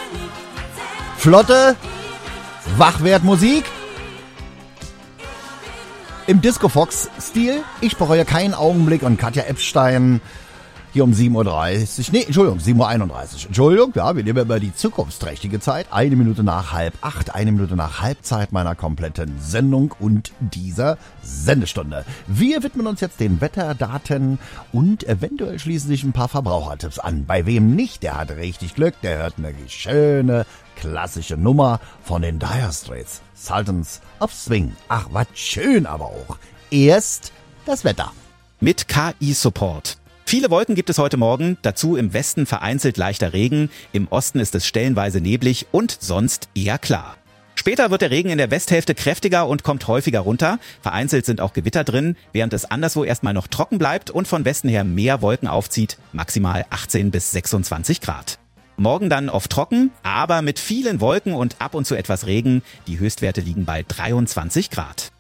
Flotte Wachwertmusik im Disco-Fox-Stil. Ich bereue keinen Augenblick und Katja Epstein hier um 7.30 Uhr. Nee, Entschuldigung, 7.31 Uhr. Entschuldigung, ja, wir nehmen über die zukunftsträchtige Zeit. 1 Minute nach 7:30, 1 Minute nach Halbzeit meiner kompletten Sendung und dieser Sendestunde. Wir widmen uns jetzt den Wetterdaten und eventuell schließen sich ein paar Verbrauchertipps an. Bei wem nicht, der hat richtig Glück, der hört eine schöne, klassische Nummer von den Dire Straits. Sultans of Swing. Ach, was schön aber auch. Erst das Wetter. Mit KI-Support. Viele Wolken gibt es heute Morgen, dazu im Westen vereinzelt leichter Regen, im Osten ist es stellenweise neblig und sonst eher klar. Später wird der Regen in der Westhälfte kräftiger und kommt häufiger runter. Vereinzelt sind auch Gewitter drin, während es anderswo erstmal noch trocken bleibt und von Westen her mehr Wolken aufzieht, maximal 18 bis 26 Grad. Morgen dann oft trocken, aber mit vielen Wolken und ab und zu etwas Regen. Die Höchstwerte liegen bei 23 Grad.